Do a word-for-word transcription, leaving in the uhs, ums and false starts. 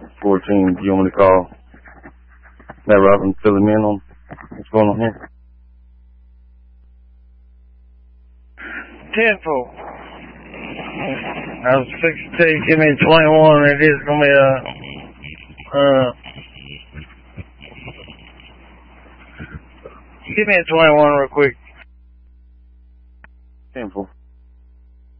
fourteen, do you want me to call Matt Robert and fill him in on what's going on here? ten four. I was fixing to tell you, give me twenty-one, it is going to be a, uh, give me a twenty-one real quick. ten four.